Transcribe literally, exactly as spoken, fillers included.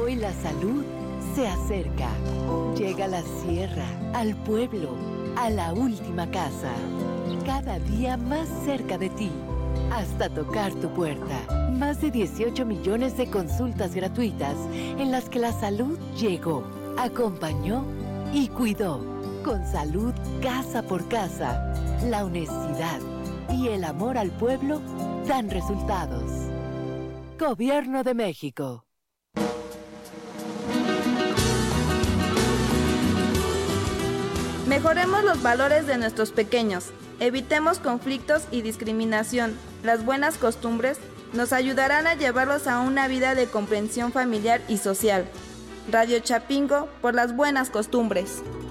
Hoy la salud se acerca. Llega a la sierra, al pueblo, a la última casa. Cada día más cerca de ti, hasta tocar tu puerta. Más de dieciocho millones de consultas gratuitas en las que la salud llegó, acompañó y cuidó. Con salud casa por casa, la honestidad y el amor al pueblo dan resultados. Gobierno de México. Mejoremos los valores de nuestros pequeños. Evitemos conflictos y discriminación. Las buenas costumbres nos ayudarán a llevarlos a una vida de comprensión familiar y social. Radio Chapingo por las buenas costumbres.